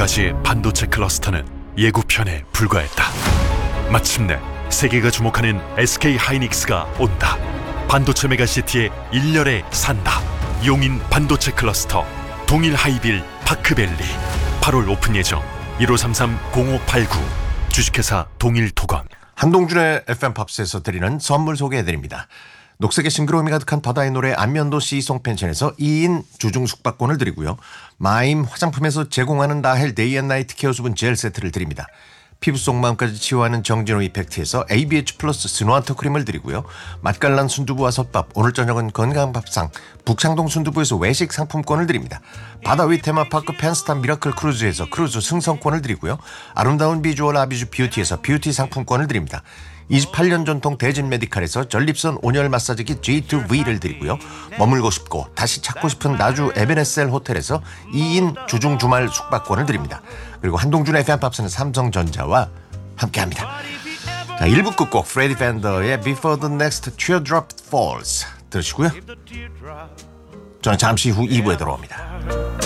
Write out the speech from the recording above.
지금까지의 반도체 클러스터는 예고편에 불과했다. 마침내 세계가 주목하는 SK 하이닉스가 온다. 반도체 메가시티의 일렬에 산다. 용인 반도체 클러스터 동일 하이빌 파크밸리 8월 오픈 예정. 1533-0589 주식회사 동일토건. 한동준의 FM 팝스에서 드리는 선물 소개해드립니다. 녹색의 싱그러움이 가득한 바다의 노래 안면도 시송 펜션에서 2인 주중 숙박권을 드리고요. 마임 화장품에서 제공하는 나헬 데이앤나이트 케어 수분 젤 세트를 드립니다. 피부 속 마음까지 치유하는 정진호 이펙트에서 ABH 플러스 스노아터 크림을 드리고요. 맛깔난 순두부와 솥밥, 오늘 저녁은 건강한 밥상 북창동 순두부에서 외식 상품권을 드립니다. 바다 위 테마파크 펜스타 미라클 크루즈에서 크루즈 승선권을 드리고요. 아름다운 비주얼 아비주 뷰티에서 뷰티 상품권을 드립니다. 28년 전통 대진 메디칼에서 전립선 온열 마사지기 G2V를 드리고요. 머물고 싶고 다시 찾고 싶은 나주 에베네셀 호텔에서 2인 주중 주말 숙박권을 드립니다. 그리고 한동준의 팬팝스는 삼성전자와 함께합니다. 자, 1부 끝곡 프레디 팬더의 Before the Next Teardrop Falls 들으시고요. 저는 잠시 후 2부에 돌아옵니다.